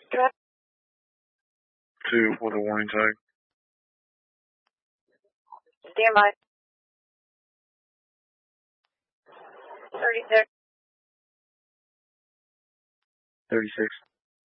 2 with a warning tag. Stand by. 36. 36.